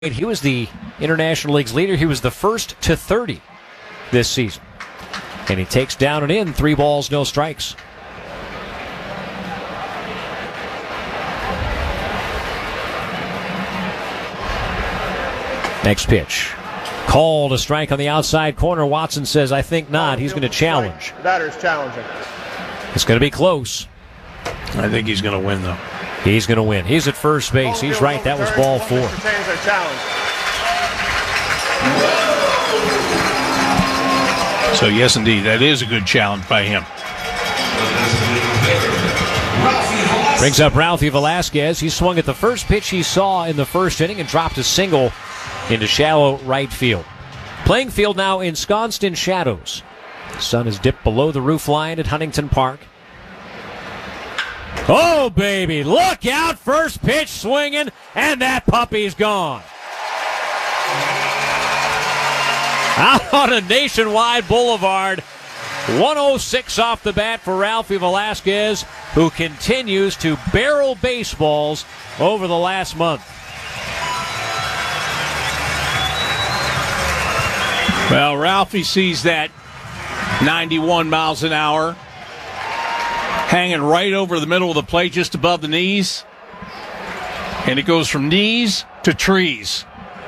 He was the International League's leader. He was the first to 30 this season. And he takes down and in 3 balls, no strikes. Next pitch. Called a strike on the outside corner. Watson says, I think not. He's going to challenge. Batter's challenging. It's going to be close. I think he's going to win, though. He's going to win. He's at first base. He's right. That was ball 4. So, yes, indeed, that is a good challenge by him. Brings up Ralphie Velasquez. He swung at the first pitch he saw in the first inning and dropped a single into shallow right field. Playing field now ensconced in shadows. The sun is dipped below the roof line at Huntington Park. Oh, baby, look out. First pitch swinging, and that puppy's gone. Out on a Nationwide Boulevard. 106 off the bat for Ralphie Velasquez, who continues to barrel baseballs over the last month. Well, Ralphie sees that 91 miles an hour hanging right over the middle of the plate, just above the knees. And it goes from knees to trees.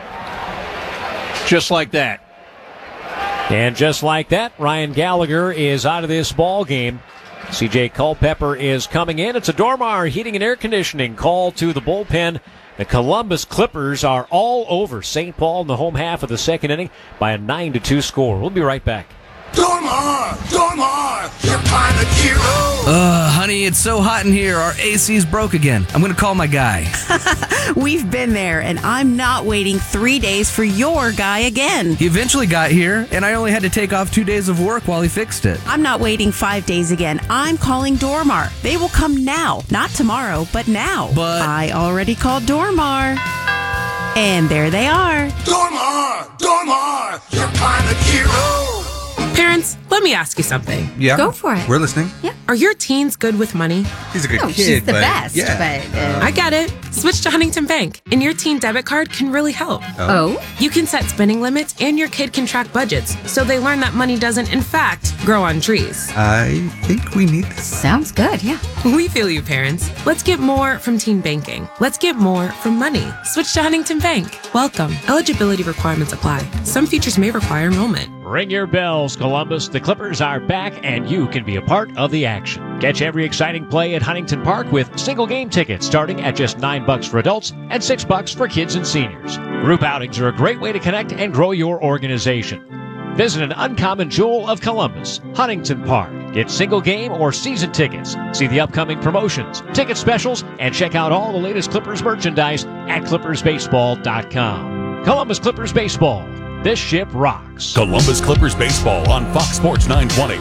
Just like that. And just like that, Ryan Gallagher is out of this ball game. C.J. Culpepper is coming in. It's a Dormar Heating and Air Conditioning call to the bullpen. The Columbus Clippers are all over St. Paul in the home half of the second inning by a 9-2 score. We'll be right back. Dormar, you're kind of hero. Honey, it's so hot in here. Our AC's broke again. I'm going to call my guy. We've been there, and I'm not waiting 3 days for your guy again. He eventually got here, and I only had to take off 2 days of work while he fixed it. I'm not waiting 5 days again. I'm calling Dormar. They will come now. Not tomorrow, but now. But I already called Dormar. And there they are. Dormar, you're kind of hero. Parents, let me ask you something. Yeah. Go for it. We're listening. Yeah. Are your teens good with money? He's a good kid. She's the but best. Yeah. But I get it. Switch to Huntington Bank, and your teen debit card can really help. Oh? You can set spending limits, and your kid can track budgets, so they learn that money doesn't, in fact, grow on trees. I think we need this. Sounds good, yeah. We feel you, parents. Let's get more from teen banking. Let's get more from money. Switch to Huntington Bank. Welcome. Eligibility requirements apply. Some features may require enrollment. Ring your bells, Columbus. The Clippers are back, and you can be a part of the action. Catch every exciting play at Huntington Park with single game tickets starting at just $9 for adults and $6 for kids and seniors. Group outings are a great way to connect and grow your organization. Visit an uncommon jewel of Columbus, Huntington Park. Get single game or season tickets. See the upcoming promotions, ticket specials, and check out all the latest Clippers merchandise at ClippersBaseball.com. Columbus Clippers Baseball. This ship rocks. Columbus Clippers Baseball on Fox Sports 920.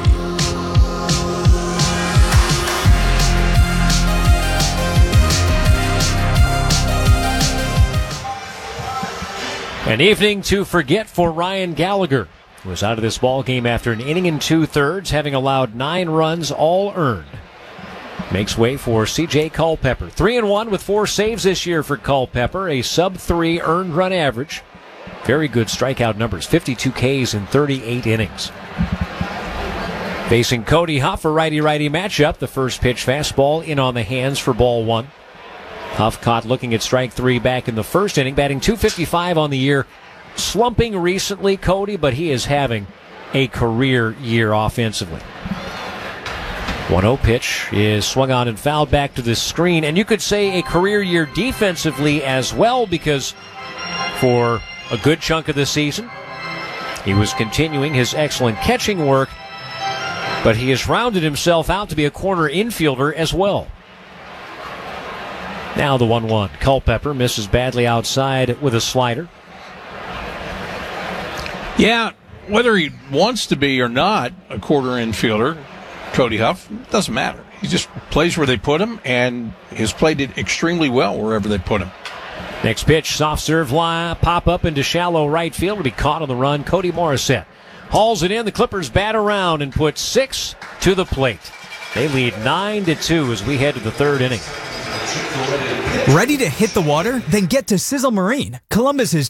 An evening to forget for Ryan Gallagher, who was out of this ball game after an inning and 2/3, having allowed 9 runs, all earned. Makes way for C.J. Culpepper. 3-1 with 4 saves this year for Culpepper, a sub-3 earned run average. Very good strikeout numbers, 52 Ks in 38 innings. Facing Cody Huff, a righty-righty matchup. The first pitch fastball in on the hands for ball 1. Huff caught looking at strike 3 back in the first inning, batting .255 on the year. Slumping recently, Cody, but he is having a career year offensively. 1-0 pitch is swung on and fouled back to the screen, and you could say a career year defensively as well, because for a good chunk of the season, he was continuing his excellent catching work, but he has rounded himself out to be a corner infielder as well. Now the 1-1. Culpepper misses badly outside with a slider. Yeah, whether he wants to be or not a quarter infielder, Cody Huff, doesn't matter. He just plays where they put him, and his play did extremely well wherever they put him. Next pitch, soft serve line, pop up into shallow right field to be caught on the run. Cody Morissette hauls it in. The Clippers bat around and put 6 to the plate. They lead 9-2 as we head to the third inning. Ready to hit the water? Then get to Sizzle Marine, Columbus's